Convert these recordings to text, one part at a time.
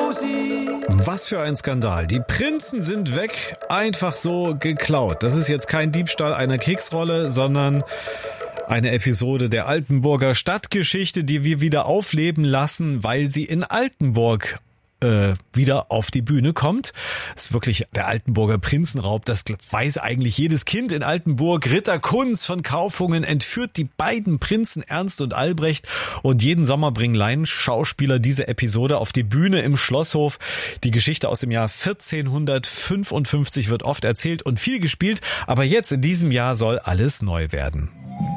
Musik. Was für ein Skandal. Die Prinzen sind weg, einfach so geklaut. Das ist jetzt kein Diebstahl einer Keksrolle, sondern eine Episode der Altenburger Stadtgeschichte, die wir wieder aufleben lassen, weil sie in Altenburg wieder auf die Bühne kommt. Das ist wirklich der Altenburger Prinzenraub, das weiß eigentlich jedes Kind in Altenburg. Ritter Kunz von Kaufungen entführt die beiden Prinzen Ernst und Albrecht und jeden Sommer bringen Laienschauspieler diese Episode auf die Bühne im Schlosshof. Die Geschichte aus dem Jahr 1455 wird oft erzählt und viel gespielt, aber jetzt in diesem Jahr soll alles neu werden.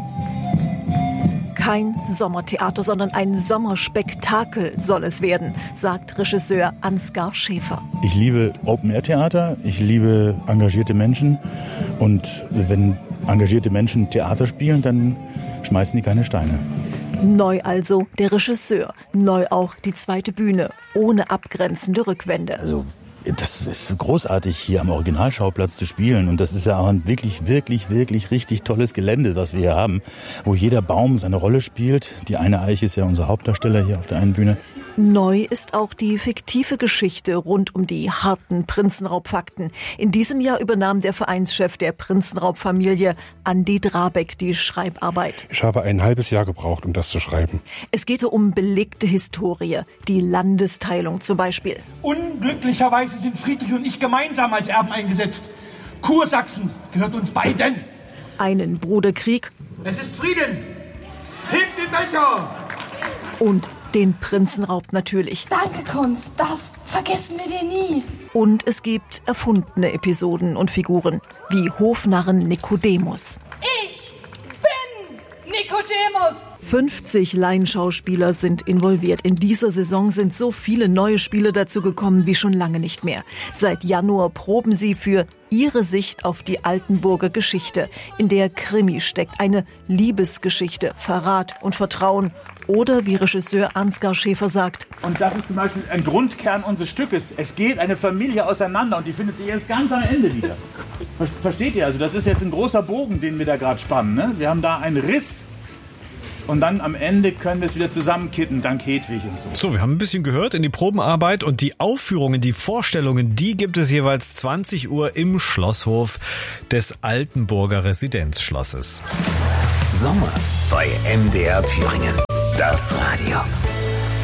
Kein Sommertheater, sondern ein Sommerspektakel soll es werden, sagt Regisseur Ansgar Schäfer. Ich liebe Open-Air-Theater, ich liebe engagierte Menschen und wenn engagierte Menschen Theater spielen, dann schmeißen die keine Steine. Neu also der Regisseur, neu auch die zweite Bühne, ohne abgrenzende Rückwände. Also das ist großartig, hier am Originalschauplatz zu spielen. Und das ist ja auch ein wirklich richtig tolles Gelände, was wir hier haben, wo jeder Baum seine Rolle spielt. Die eine Eiche ist ja unser Hauptdarsteller hier auf der einen Bühne. Neu ist auch die fiktive Geschichte rund um die harten Prinzenraubfakten. In diesem Jahr übernahm der Vereinschef der Prinzenraubfamilie, Andi Drabeck, die Schreibarbeit. Ich habe ein halbes Jahr gebraucht, um das zu schreiben. Es geht um belegte Historie, die Landesteilung zum Beispiel. Unglücklicherweise sind Friedrich und ich gemeinsam als Erben eingesetzt. Kursachsen gehört uns beiden. Einen Bruderkrieg. Es ist Frieden. Hebt den Becher. Und den Prinzenraub natürlich. Danke, Kunz. Das vergessen wir dir nie. Und es gibt erfundene Episoden und Figuren, wie Hofnarren Nikodemus. Ich bin Nikodemus. 50 Laienschauspieler sind involviert. In dieser Saison sind so viele neue Spiele dazu gekommen wie schon lange nicht mehr. Seit Januar proben sie für ihre Sicht auf die Altenburger Geschichte, in der Krimi steckt, eine Liebesgeschichte, Verrat und Vertrauen. Oder wie Regisseur Ansgar Schäfer sagt. Und das ist zum Beispiel ein Grundkern unseres Stückes. Es geht eine Familie auseinander und die findet sich erst ganz am Ende wieder. Versteht ihr? Also das ist jetzt ein großer Bogen, den wir da gerade spannen. Ne? Wir haben da einen Riss. Und dann am Ende können wir es wieder zusammenkitten, dank Hedwig und so. So, wir haben ein bisschen gehört in die Probenarbeit und die Aufführungen, die Vorstellungen, die gibt es jeweils 20 Uhr im Schlosshof des Altenburger Residenzschlosses. Sommer bei MDR Thüringen. Das Radio.